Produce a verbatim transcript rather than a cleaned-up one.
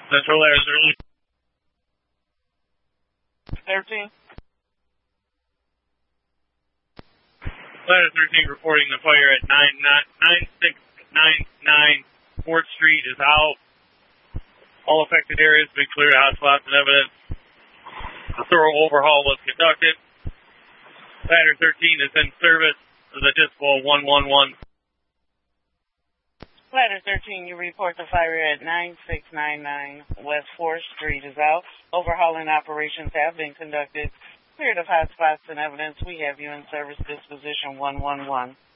Central Ladder thirteen. Ladder thirteen reporting the fire at nine six nine nine fourth Street is out. All affected areas have been cleared of hotspots and evidence. A thorough overhaul was conducted. Ladder thirteen is in service of the Dispo one one one. Ladder thirteen, you report the fire at nine six nine nine West fourth Street is out. Overhauling operations have been conducted. Cleared of hotspots and evidence. We have you in service disposition one one one.